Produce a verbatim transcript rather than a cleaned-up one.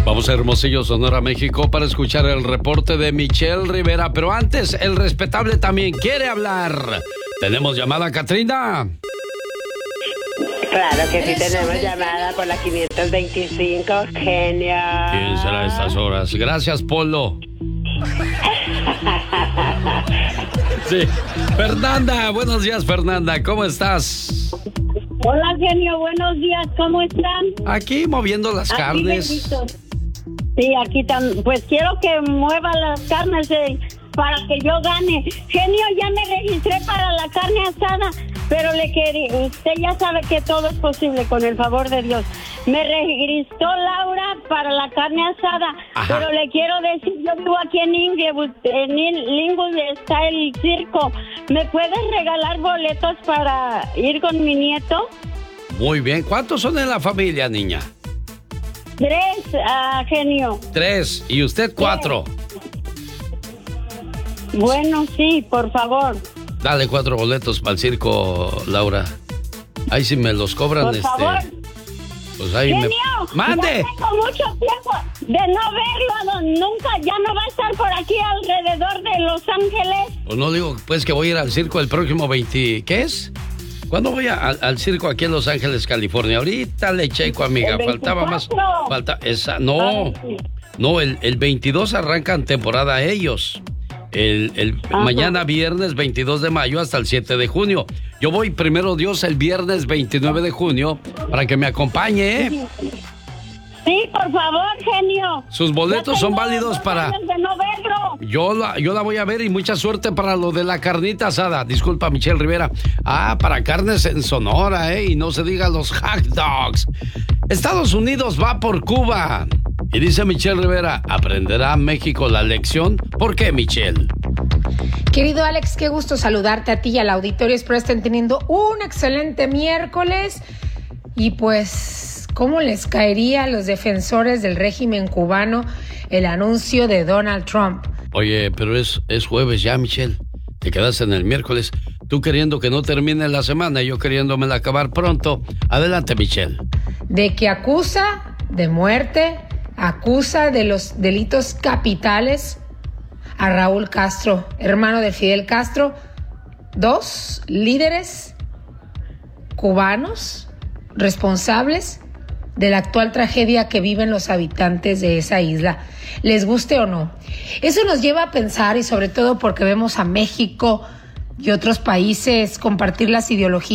Vamos a Hermosillo, Sonora, México, para escuchar el reporte de Michelle Rivera. Pero antes, el respetable también quiere hablar. ¿Tenemos llamada, Catrina? Claro que sí, tenemos llamada por la quinientos veinticinco, genio. ¿Quién será a estas horas? Gracias, Polo. Sí. Fernanda, buenos días, Fernanda, ¿cómo estás? Hola, genio, buenos días, ¿cómo están? Aquí moviendo las Aquí carnes. bendito. Sí, aquí también. Pues quiero que mueva las carnes eh, para que yo gane. Genio, ya me registré para la carne asada, pero le quería, usted ya sabe que todo es posible con el favor de Dios. Me registró Laura para la carne asada, Ajá. pero le quiero decir, yo vivo aquí en Inglewood, en Inglewood está el circo. ¿Me puedes regalar boletos para ir con mi nieto? Muy bien, ¿cuántos son en la familia, niña? Tres, uh, genio. Tres, y usted cuatro. Bueno, sí, por favor. Dale cuatro boletos para el circo, Laura. Ahí si me los cobran, Por este... favor. Pues ahí Genio, me... ¡Mande! ya tengo mucho tiempo de no verlo, don, nunca, ya no va a estar por aquí alrededor de Los Ángeles. Pues no digo, pues que voy a ir al circo el próximo veinte... ¿Qué es? ¿Cuándo voy a, al, al circo aquí en Los Ángeles, California? Ahorita le checo, amiga. El Faltaba más... veinticuatro. Falta... Esa... No. Ay, sí. No, el, el veintidós arrancan temporada ellos. El, el mañana viernes veintidós de mayo hasta el siete de junio. Yo voy primero Dios el viernes veintinueve de junio para que me acompañe, ¿eh? Sí, por favor, genio. Sus boletos Ya son tengo válidos dos para... años de no verlo. Yo la, yo la voy a ver y mucha suerte para lo de la carnita asada. Disculpa, Michelle Rivera. Ah, para carnes en Sonora, ¿eh? Y no se diga los hot dogs. Estados Unidos va por Cuba. Y dice Michelle Rivera, ¿aprenderá México la lección? ¿Por qué, Michelle? Querido Alex, qué gusto saludarte a ti y al auditorio. Espero estén teniendo un excelente miércoles. Y pues, ¿cómo les caería a los defensores del régimen cubano el anuncio de Donald Trump? Oye, pero es, es jueves ya, Michelle. Te quedas en el miércoles. Tú queriendo que no termine la semana y yo queriéndomela acabar pronto. Adelante, Michelle. De que acusa de muerte, acusa de los delitos capitales a Raúl Castro, hermano de Fidel Castro, dos líderes cubanos responsables de la actual tragedia que viven los habitantes de esa isla, les guste o no. Eso nos lleva a pensar, y sobre todo porque vemos a México y otros países compartir las ideologías